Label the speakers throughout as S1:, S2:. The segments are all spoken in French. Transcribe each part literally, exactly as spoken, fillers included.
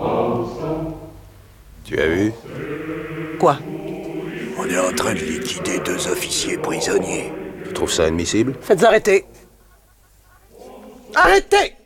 S1: Tu as vu?
S2: Quoi?
S1: On est en train de liquider deux officiers prisonniers. Tu trouves ça admissible?
S2: Faites arrêter! Arrêtez!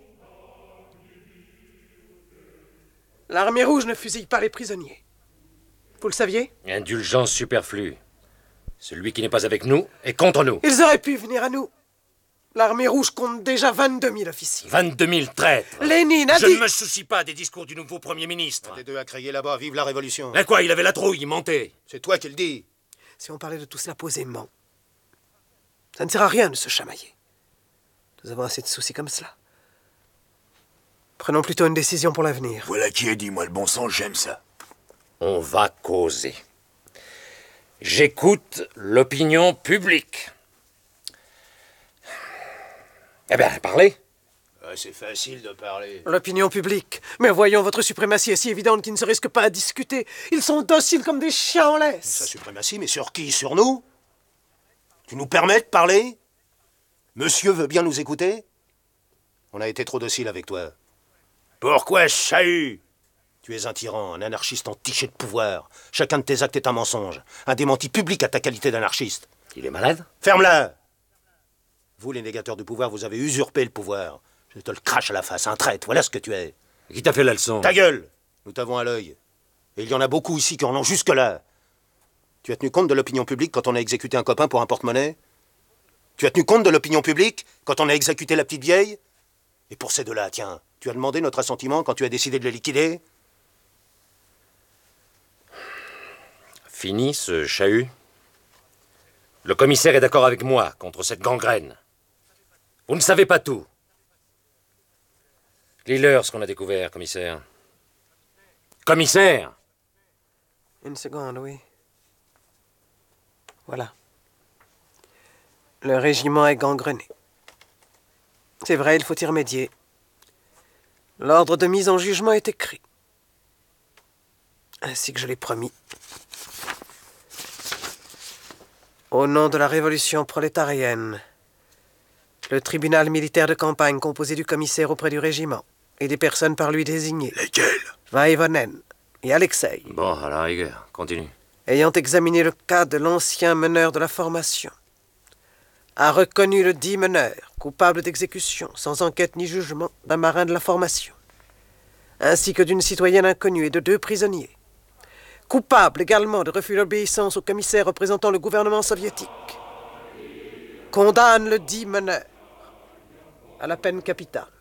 S2: L'armée rouge ne fusille pas les prisonniers. Vous le saviez?
S3: Indulgence superflue. Celui qui n'est pas avec nous est contre nous.
S2: Ils auraient pu venir à nous. L'armée rouge compte déjà vingt-deux mille officiers.
S3: vingt-deux mille traîtres.
S2: Lénine a
S3: Je
S2: dit...
S3: ne me soucie pas des discours du nouveau Premier ministre.
S4: Les deux à crier là-bas, vive la révolution.
S3: Mais quoi, il avait la trouille, il mentait.
S4: C'est toi qui le dis.
S2: Si on parlait de tout cela posément, ça ne sert à rien de se chamailler. Nous avons assez de soucis comme cela. Prenons plutôt une décision pour l'avenir.
S1: Voilà qui est dit, moi le bon sens, j'aime ça.
S3: On va causer. J'écoute l'opinion publique. Eh bien, parlez.
S4: Ah, c'est facile de parler.
S2: L'opinion publique. Mais voyons, votre suprématie est si évidente qu'ils ne se risquent pas à discuter. Ils sont dociles comme des chiens en laisse.
S4: Sa suprématie, mais sur qui? Sur nous? Tu nous permets de parler? Monsieur veut bien nous écouter? On a été trop docile avec toi. Pourquoi chahut? Tu es un tyran, un anarchiste entiché de pouvoir. Chacun de tes actes est un mensonge. Un démenti public à ta qualité d'anarchiste.
S3: Il est malade?
S4: Ferme-la! Vous, les négateurs du pouvoir, vous avez usurpé le pouvoir. Je te le crache à la face, un traître, voilà ce que tu es.
S3: Qui t'a fait la leçon?
S4: Ta gueule! Nous t'avons à l'œil. Et il y en a beaucoup ici qui en ont jusque-là. Tu as tenu compte de l'opinion publique quand on a exécuté un copain pour un porte-monnaie? Tu as tenu compte de l'opinion publique quand on a exécuté la petite vieille? Et pour ces deux-là, tiens, tu as demandé notre assentiment quand tu as décidé de les liquider?
S3: Fini ce chahut. Le commissaire est d'accord avec moi contre cette gangrène. Vous ne savez pas tout. Lis-leur ce qu'on a découvert, commissaire. Commissaire!
S2: Une seconde, oui. Voilà. Le régiment est gangrené. C'est vrai, il faut y remédier. L'ordre de mise en jugement est écrit. Ainsi que je l'ai promis. Au nom de la révolution prolétarienne, le tribunal militaire de campagne composé du commissaire auprès du régiment et des personnes par lui désignées.
S1: Lesquels?
S2: Vaivonen et Alexei.
S3: Bon, à la rigueur, continue.
S2: Ayant examiné le cas de l'ancien meneur de la formation, a reconnu le dit meneur coupable d'exécution, sans enquête ni jugement, d'un marin de la formation, ainsi que d'une citoyenne inconnue et de deux prisonniers, coupable également de refus d'obéissance au commissaire représentant le gouvernement soviétique, condamne le dit meneur à la peine capitale.